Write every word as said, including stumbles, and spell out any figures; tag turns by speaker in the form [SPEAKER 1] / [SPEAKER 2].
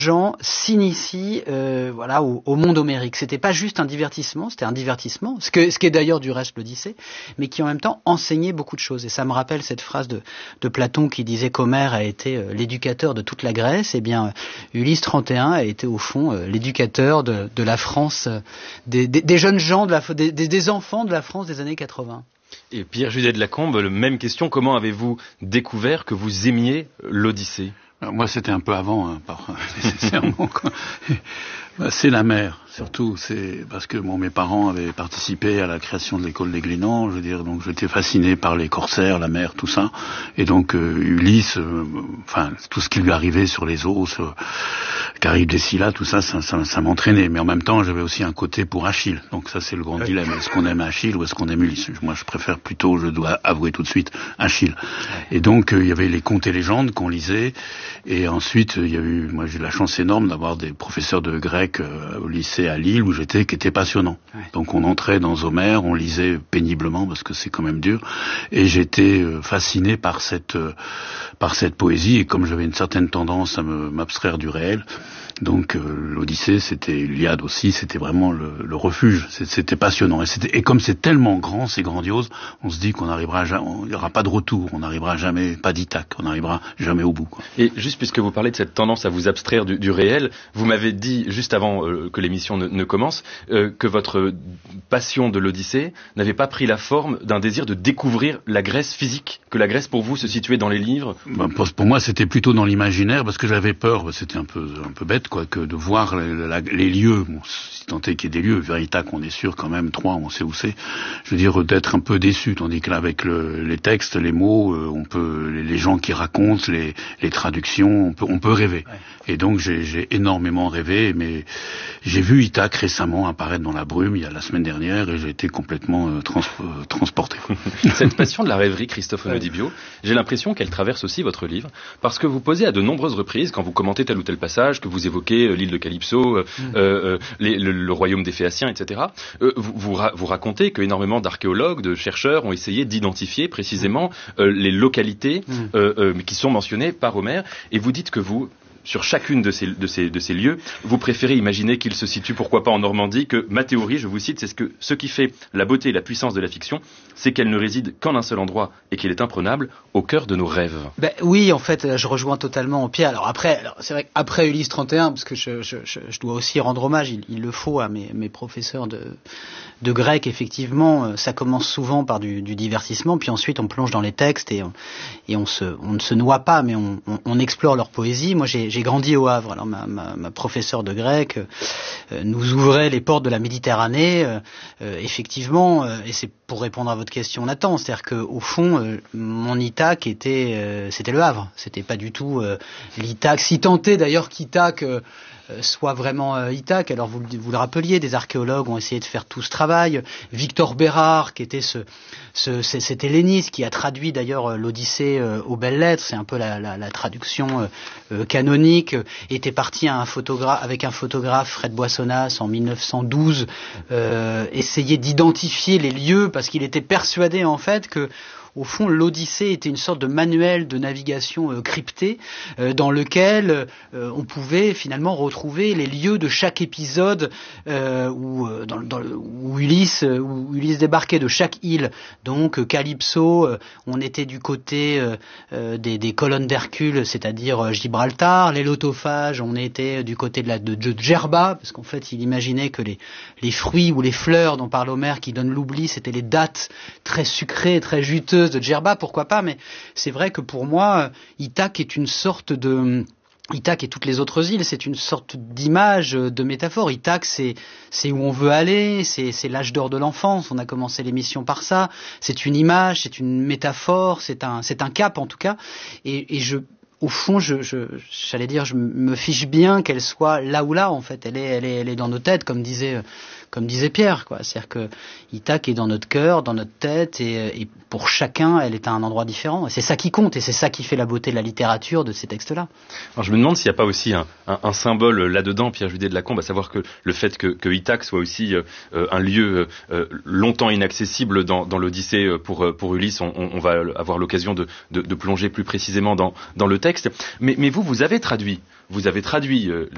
[SPEAKER 1] gens s'initient euh, voilà, au, au monde homérique. C'était pas juste un divertissement, c'était un divertissement, ce, que, ce qui est d'ailleurs du reste l'Odyssée, mais qui en même temps enseignait beaucoup de choses. Et ça me rappelle cette phrase de, de Platon qui disait qu'Homère a été euh, l'éducateur de toute la Grèce. Eh bien, Ulysse trente et un a été au fond euh, l'éducateur de, de la France, euh, des, des, des jeunes gens, de la, des, des enfants de la France des années quatre-vingts.
[SPEAKER 2] Et Pierre Judet de Lacombe, même question, comment avez-vous découvert que vous aimiez l'Odyssée ?
[SPEAKER 3] Alors moi, c'était un peu avant, hein, par, nécessairement. Quoi. C'est la mer, surtout. C'est parce que bon, mes parents avaient participé à la création de l'école des Glénans. Je veux dire, donc j'étais fasciné par les corsaires, la mer, tout ça. Et donc euh, Ulysse, euh, enfin tout ce qui lui arrivait sur les eaux, sur Charybde des Scylla, tout ça, ça, ça, ça m'entraînait. Mais en même temps, j'avais aussi un côté pour Achille. Donc ça, c'est le grand dilemme. Est-ce qu'on aime Achille ou est-ce qu'on aime Ulysse ? Moi, je préfère plutôt, je dois avouer tout de suite, Achille. Et donc euh, il y avait les contes et légendes qu'on lisait. Et ensuite, il y a eu, moi j'ai eu la chance énorme d'avoir des professeurs de grec euh, au lycée à Lille où j'étais, qui étaient passionnants. Ouais. Donc on entrait dans Homère, on lisait péniblement parce que c'est quand même dur, et j'étais euh, fasciné par cette euh, par cette poésie. Et comme j'avais une certaine tendance à me m'abstraire du réel, donc euh, l'Odyssée, c'était l'Iliade aussi, c'était vraiment le, le refuge. C'était passionnant. Et, c'était, et comme c'est tellement grand, c'est grandiose, on se dit qu'on arrivera jamais, il n'y aura pas de retour, on n'arrivera jamais, pas d'Ithaque, on n'arrivera jamais au bout. Quoi.
[SPEAKER 2] Et juste puisque vous parlez de cette tendance à vous abstraire du, du réel, vous m'avez dit juste avant euh, que l'émission ne, ne commence euh, que votre passion de l'Odyssée n'avait pas pris la forme d'un désir de découvrir la Grèce physique, que la Grèce pour vous se situait dans les livres.
[SPEAKER 3] Ben, pour, pour moi, c'était plutôt dans l'imaginaire parce que j'avais peur. C'était un peu un peu bête, quoi, que de voir les, la, les lieux. Bon, si tant est qu'il y ait des lieux, Ithaque, on est sûr quand même. Troyes, on sait où c'est. Je veux dire d'être un peu déçu, tandis que là, avec le, les textes, les mots, euh, on peut, les, les gens qui racontent, les, les traductions, on peut, on peut rêver. Ouais. Et donc j'ai, j'ai énormément rêvé, mais j'ai vu Ithaque récemment apparaître dans la brume il y a la semaine dernière et j'ai été complètement euh, trans, euh, transporté.
[SPEAKER 2] Cette passion de la rêverie, Christophe Onodibio, j'ai l'impression qu'elle traverse aussi votre livre, parce que vous posez à de nombreuses reprises, quand vous commentez tel ou tel passage, que vous évoquez euh, l'île de Calypso, euh, mm. euh, les, le, le royaume des Phéaciens, et cetera, euh, vous, vous, ra- vous racontez qu'énormément d'archéologues, de chercheurs ont essayé d'identifier précisément euh, les localités mm. euh, euh, qui sont mentionnées par Homère, et vous dites que vous, sur chacune de ces, de ces, de ces lieux, vous préférez imaginer qu'ils se situent, pourquoi pas en Normandie, que ma théorie, je vous cite, c'est ce que ce qui fait la beauté et la puissance de la fiction, c'est qu'elle ne réside qu'en un seul endroit et qu'elle est imprenable au cœur de nos rêves.
[SPEAKER 1] Ben oui, en fait, je rejoins totalement Pierre. Alors après, alors c'est vrai qu'après Ulysse trente et un, parce que je, je, je, je dois aussi rendre hommage, il, il le faut à mes, mes professeurs de, de grec, effectivement, ça commence souvent par du, du divertissement, puis ensuite on plonge dans les textes et on, et on, se, on ne se noie pas, mais on, on, on explore leur poésie. Moi, j'ai J'ai grandi au Havre, alors ma, ma, ma professeure de grec euh, nous ouvrait les portes de la Méditerranée, euh, euh, effectivement, euh, et c'est pour répondre à votre question, Nathan, c'est-à-dire que au fond, euh, mon Ithaque était, euh, c'était le Havre, c'était pas du tout euh, l'Ithaque, si tant est d'ailleurs qu'Ithaque euh, soit vraiment euh, Ithaque. Alors vous, vous le rappeliez, des archéologues ont essayé de faire tout ce travail. Victor Bérard, qui était ce, ce, cet helléniste qui a traduit d'ailleurs l'Odyssée euh, aux belles lettres, c'est un peu la, la, la traduction euh, canonique, était parti à un photographe, avec un photographe, Fred Boissonnas, en mille neuf cent douze, euh, essayer d'identifier les lieux parce qu'il était persuadé en fait que au fond, l'Odyssée était une sorte de manuel de navigation euh, crypté euh, dans lequel euh, on pouvait finalement retrouver les lieux de chaque épisode euh, où, euh, dans, dans, où, Ulysse, euh, où Ulysse débarquait, de chaque île. Donc euh, Calypso, euh, on était du côté euh, euh, des, des colonnes d'Hercule, c'est-à-dire euh, Gibraltar. Les lotophages, on était du côté de, la, de, de Djerba, parce qu'en fait, il imaginait que les, les fruits ou les fleurs dont parle Homère qui donnent l'oubli, c'était les dattes très sucrées, très juteuses de Djerba, pourquoi pas, mais c'est vrai que pour moi, Ithaque est une sorte de... Ithaque et toutes les autres îles, c'est une sorte d'image, de métaphore. Ithaque, c'est, c'est où on veut aller, c'est, c'est l'âge d'or de l'enfance, on a commencé l'émission par ça, c'est une image, c'est une métaphore, c'est un, c'est un cap en tout cas, et, et je... Au fond, je, je, j'allais dire, je me fiche bien qu'elle soit là ou là, en fait. Elle est, elle est, elle est dans nos têtes, comme disait, comme disait Pierre, quoi. C'est-à-dire que Ithaque est dans notre cœur, dans notre tête, et, et pour chacun, elle est à un endroit différent. Et c'est ça qui compte, et c'est ça qui fait la beauté de la littérature, de ces textes-là.
[SPEAKER 2] Alors, je me demande s'il n'y a pas aussi un, un, un symbole là-dedans, Pierre Judet de Lacombe, à savoir que le fait que, que Ithaque soit aussi euh, un lieu euh, longtemps inaccessible dans, dans l'Odyssée pour, pour Ulysse, on, on va avoir l'occasion de, de, de plonger plus précisément dans, dans le texte. Mais, mais vous, vous avez traduit, vous avez traduit euh,